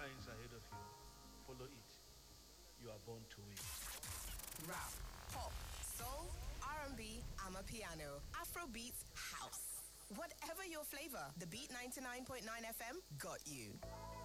giants ahead of you. Follow it. You are born to win. Rap, pop, soul, R&B, amapiano, Afrobeats, house. Whatever your flavor, the Beat 99.9 FM got you.